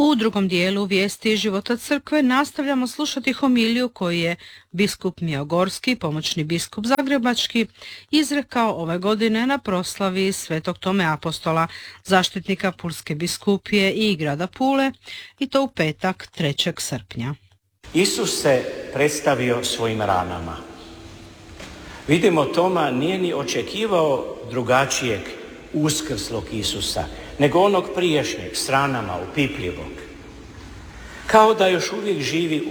U drugom dijelu vijesti života crkve nastavljamo slušati homiliju koju je biskup Mijogorski, pomoćni biskup Zagrebački, izrekao ove godine na proslavi Svetog Tome Apostola, zaštitnika Pulske biskupije i grada Pule, i to u petak 3. srpnja. Isus se predstavio svojim ranama. Vidimo, Toma nije ni očekivao drugačijeg uskrslog Isusa, nego onog prijašnjeg, s ranama, opipljivog. Kao da još uvijek živi